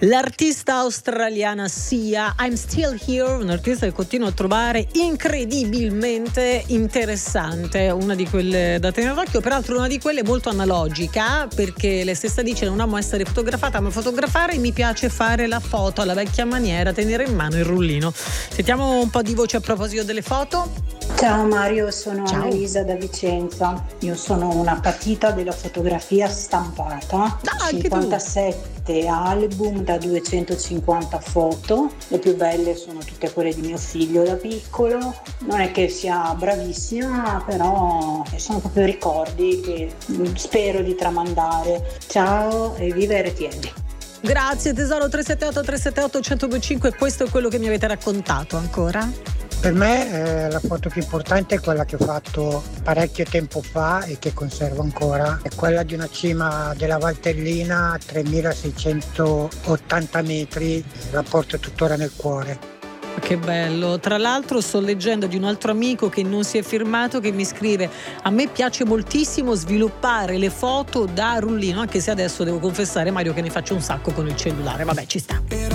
L'artista australiana Sia, I'm Still Here, un'artista che continuo a trovare incredibilmente interessante, una di quelle da tenere d'occhio, peraltro una di quelle molto analogica, perché lei stessa dice: non amo essere fotografata, ma fotografare mi piace fare la foto alla vecchia maniera, tenere in mano il rullino. Sentiamo un po' di voce a proposito delle foto. Ciao Mario, sono Ciao. Annalisa da Vicenza. Io sono una patita della fotografia stampata, Anche tu. 57 album da 250 foto. Le più belle sono tutte quelle di mio figlio da piccolo. Non è che sia bravissima, però sono proprio ricordi che spero di tramandare. Ciao e viva RTL. Grazie tesoro. 378-378-1025, questo è quello che mi avete raccontato ancora. Per me la foto più importante è quella che ho fatto parecchio tempo fa e che conservo ancora, è quella di una cima della Valtellina a 3680 metri, la porto tuttora nel cuore. Che bello. Tra l'altro sto leggendo di un altro amico che non si è firmato, che mi scrive: a me piace moltissimo sviluppare le foto da rullino, anche se adesso devo confessare, Mario, che ne faccio un sacco con il cellulare. Vabbè, ci sta.